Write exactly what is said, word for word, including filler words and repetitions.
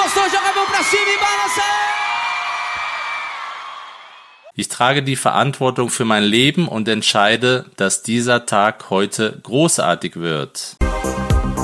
gostou, joga a mão pra cima e balança! Ich trage die Verantwortung für mein Leben und entscheide, dass dieser Tag heute großartig wird.